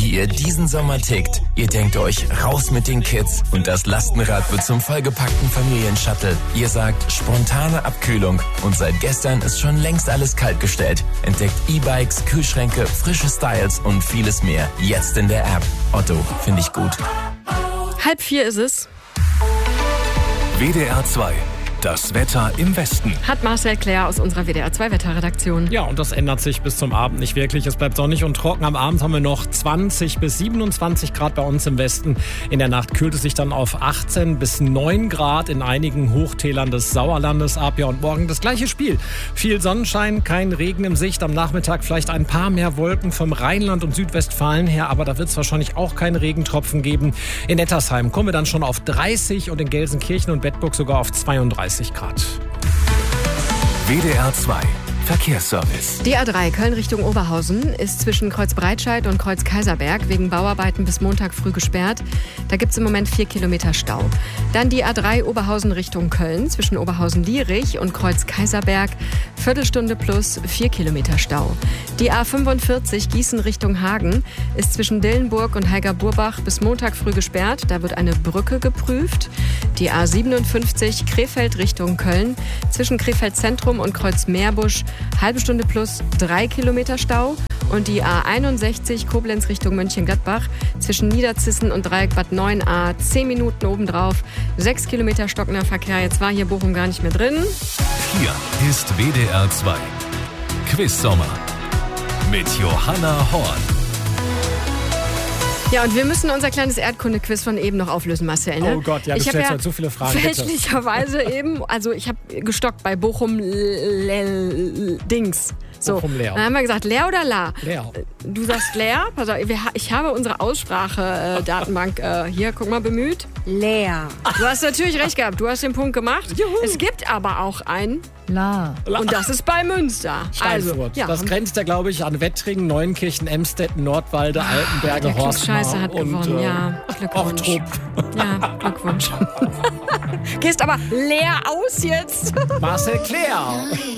wie ihr diesen Sommer tickt. Ihr denkt euch, raus mit den Kids und das Lastenrad wird zum vollgepackten Familienshuttle. Ihr sagt, spontane Abkühlung und seit gestern ist schon längst alles kaltgestellt. Entdeckt E-Bikes, Kühlschränke, frische Styles und vieles mehr. Jetzt in der App. Otto, finde ich gut. 3:30 ist es. WDR 2. Das Wetter im Westen. Hat Marcel Claire aus unserer WDR 2 Wetterredaktion. Ja, und das ändert sich bis zum Abend nicht wirklich. Es bleibt sonnig und trocken. Am Abend haben wir noch 20 bis 27 Grad bei uns im Westen. In der Nacht kühlt es sich dann auf 18 bis 9 Grad in einigen Hochtälern des Sauerlandes ab. Ja, und morgen das gleiche Spiel. Viel Sonnenschein, kein Regen im Sicht. Am Nachmittag vielleicht ein paar mehr Wolken vom Rheinland und Südwestfalen her. Aber da wird es wahrscheinlich auch keine Regentropfen geben. In Nettersheim kommen wir dann schon auf 30 und in Gelsenkirchen und Bedburg sogar auf 32 Grad. WDR 2. Verkehrsservice. Die A3 Köln Richtung Oberhausen ist zwischen Kreuzbreitscheid und Kreuz-Kaiserberg wegen Bauarbeiten bis Montag früh gesperrt. Da gibt es im Moment 4 Kilometer Stau. Dann die A3 Oberhausen Richtung Köln zwischen Oberhausen-Lierich und Kreuz-Kaiserberg. Viertelstunde plus 4 Kilometer Stau. Die A45 Gießen Richtung Hagen ist zwischen Dillenburg und Heiger-Burbach bis Montag früh gesperrt. Da wird eine Brücke geprüft. Die A57 Krefeld Richtung Köln zwischen Krefeld Zentrum und Kreuz-Meerbusch. Halbe Stunde plus 3 Kilometer Stau. Und die A61 Koblenz Richtung Mönchengladbach zwischen Niederzissen und Dreieck Bad 9a 10 Minuten obendrauf. 6 Kilometer stockender Verkehr. Jetzt war hier Bochum gar nicht mehr drin. Hier ist WDR 2. Quiz-Sommer mit Johanna Horn. Ja, und wir müssen unser kleines Erdkunde-Quiz von eben noch auflösen, Marcel. Ne? Oh Gott, ja, du stellst heute so viele Fragen. Fälschlicherweise eben, also ich habe gestockt bei Bochum Dings. So, Bochum leer. Dann haben wir gesagt, leer oder la? Leer. Du sagst leer. Pass auf, ich habe unsere Aussprache-Datenbank hier, guck mal, bemüht. Leer. Du hast natürlich recht gehabt, du hast den Punkt gemacht. Juhu. Es gibt aber auch ein La. und das ist bei Münster. Steinfurt. ja, das grenzt ja, glaube ich, an Wettringen, Neunkirchen, Emstetten, Nordwalde, Altenberge, der Horstmar Klugscheißer hat und gewonnen, ja. Glückwunsch. Ochtrup. Ja, Glückwunsch. Gehst aber leer aus jetzt. Marcel Claire.